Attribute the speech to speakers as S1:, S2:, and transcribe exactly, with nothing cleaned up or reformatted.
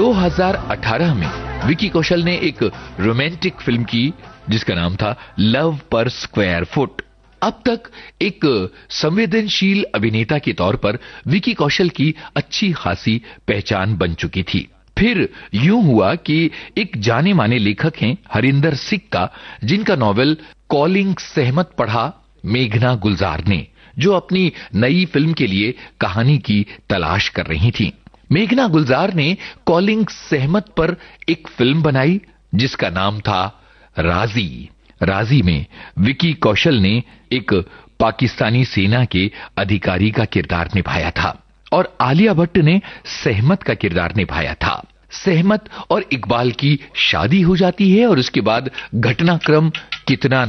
S1: दो हज़ार अठारह में विकी कौशल ने एक रोमांटिक फिल्म की जिसका नाम था लव पर स्क्वायर फुट। अब तक एक संवेदनशील अभिनेता के तौर पर विकी कौशल की अच्छी खासी पहचान बन चुकी थी। फिर यूं हुआ कि एक जाने माने लेखक हैं हरिंदर सिक्का, जिनका नॉवेल कॉलिंग सहमत पढ़ा मेघना गुलजार ने, जो अपनी नई फिल्म के लिए कहानी की तलाश कर रही थी। मेघना गुलजार ने कॉलिंग सहमत पर एक फिल्म बनाई जिसका नाम था राजी। राजी में विकी कौशल ने एक पाकिस्तानी सेना के अधिकारी का किरदार निभाया था और आलिया भट्ट ने सहमत का किरदार निभाया था। सहमत और इकबाल की शादी हो जाती है और उसके बाद घटनाक्रम कितना